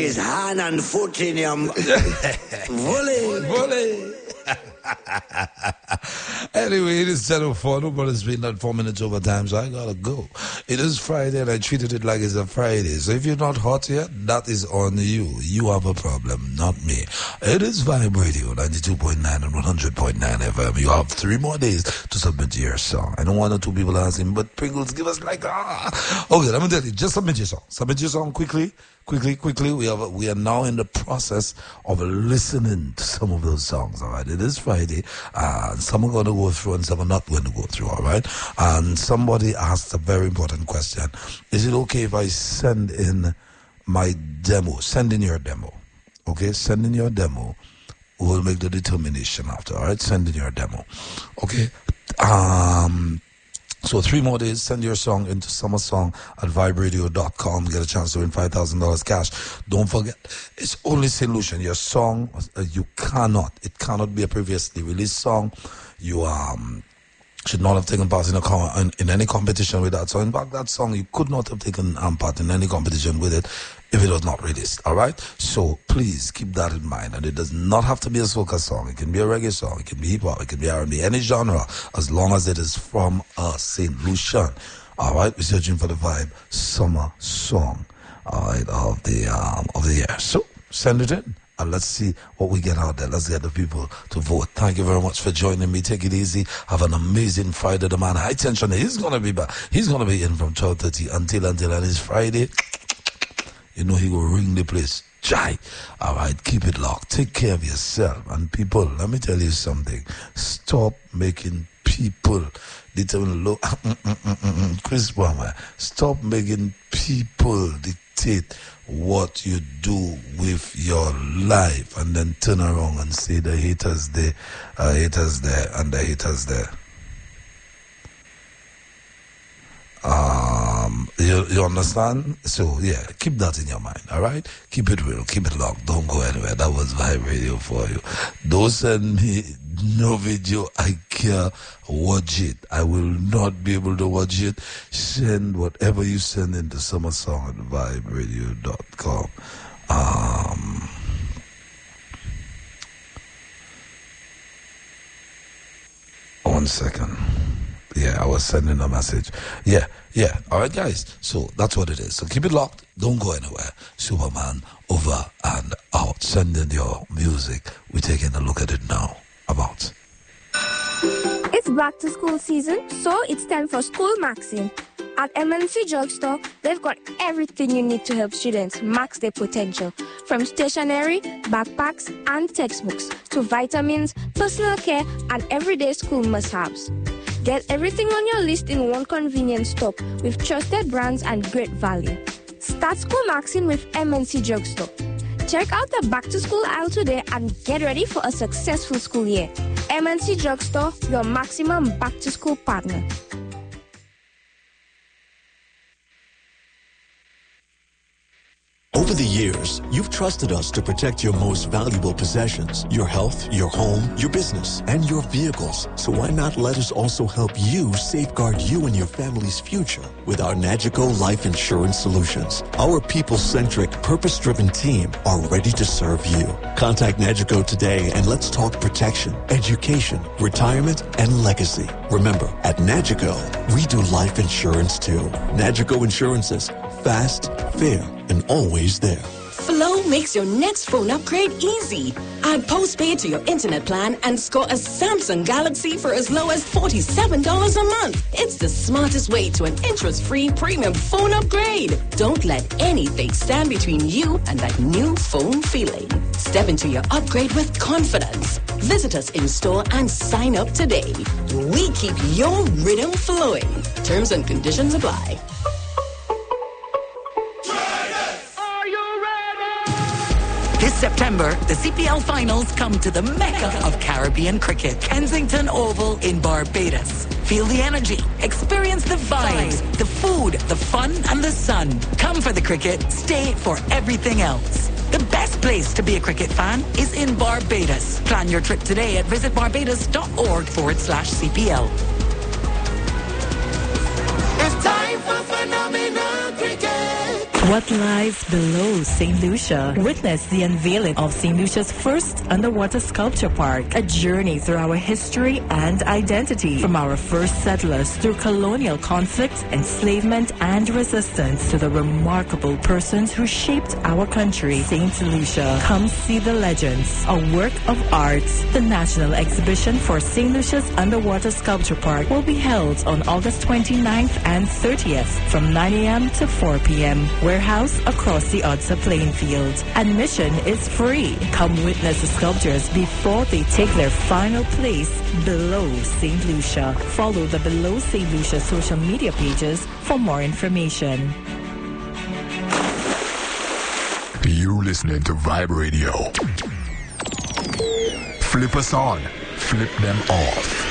his hand and foot in him. Volley. Anyway, it is 10:04, but it's been like 4 minutes over time, so I gotta go. It is Friday, and I treated it like it's a Friday. So if you're not hot yet, that is on you. You have a problem, not me. It is Vibe Radio, 92.9 and 100.9 FM. You have 3 more days to submit your song. I know 1 or 2 people are asking, but Pringles, give us like, Okay, let me tell you, just submit your song. Submit your song quickly. Quickly. We are now in the process of listening to some of those songs, all right? It is Friday, and some are going to go through and some are not going to go through, all right? And somebody asked a very important question. Is it okay if I send in my demo? Send in your demo, okay? Send in your demo. We'll make the determination after, all right? Send in your demo, okay? So 3 more days, send your song into summersong@viberadio.com. Get a chance to win $5,000 cash. Don't forget, it's only St. Lucian. Your song, it cannot be a previously released song. You should not have taken part in any competition with that. So in fact, that song, you could not have taken part in any competition with it if it was not released, all right? So please keep that in mind. And it does not have to be a soca song. It can be a reggae song. It can be hip-hop. It can be R&B, any genre, as long as it is from St. Lucian. All right? We're searching for the Vibe Summer Song, all right, of the year. So send it in. And let's see what we get out there. Let's get the people to vote. Thank you very much for joining me. Take it easy. Have an amazing Friday. The man High Tension, he's going to be back. He's going to be in from 12:30 until and it's Friday. You know he will ring the place. Jai. All right, keep it locked. Take care of yourself. And people, let me tell you something. Stop making people determine Chris Palmer. Stop making people dictate what you do with your life and then turn around and say the haters there, and the haters there. You understand? So yeah, keep that in your mind, all right? Keep it real, keep it locked, don't go anywhere. That was Vibe Radio for you. Don't send me no video, I can't watch it. I will not be able to watch it. Send whatever you send into summersong@viberadio.com. 1 second. Yeah, I was sending a message. Yeah. All right, guys. So that's what it is. So keep it locked. Don't go anywhere. Superman, over and out. Send in your music. We're taking a look at it now. About. It's back to school season, so it's time for School Maxing. At MNC Drugstore, they've got everything you need to help students max their potential. From stationery, backpacks, and textbooks to vitamins, personal care, and everyday school must-haves. Get everything on your list in one convenient stop with trusted brands and great value. Start School Maxing with MNC Drugstore. Check out the back-to-school aisle today and get ready for a successful school year. MNC Drugstore, your maximum back-to-school partner. Over the years, you've trusted us to protect your most valuable possessions, your health, your home, your business, and your vehicles. So why not let us also help you safeguard you and your family's future with our Nagico Life Insurance Solutions. Our people-centric, purpose-driven team are ready to serve you. Contact Nagico today and let's talk protection, education, retirement, and legacy. Remember, at Nagico, we do life insurance too. Nagico Insurances, fast, fair, and always there. Flow makes your next phone upgrade easy. Add postpaid to your internet plan and score a Samsung Galaxy for as low as $47 a month. It's the smartest way to an interest-free premium phone upgrade. Don't let anything stand between you and that new phone feeling. Step into your upgrade with confidence. Visit us in store and sign up today. We keep your rhythm flowing. Terms and conditions apply. This September, the CPL finals come to the Mecca of Caribbean cricket, Kensington Oval in Barbados. Feel the energy, experience the vibes, the food, the fun, and the sun. Come for the cricket, stay for everything else. The best place to be a cricket fan is in Barbados. Plan your trip today at visitbarbados.org/CPL. It's time for phenomenal cricket. What lies below St. Lucia? Witness the unveiling of St. Lucia's first underwater sculpture park, a journey through our history and identity, from our first settlers through colonial conflict, enslavement, and resistance to the remarkable persons who shaped our country. St. Lucia, come see the legends, a work of art. The National Exhibition for St. Lucia's Underwater Sculpture Park will be held on August 29th and 30th from 9 a.m. to 4 p.m. Warehouse across the Otsa playing field. Admission is free. Come witness the sculptures before they take their final place below St. Lucia. Follow the Below St. Lucia social media pages for more information. You're listening to Vibe Radio. Flip us on, flip them off.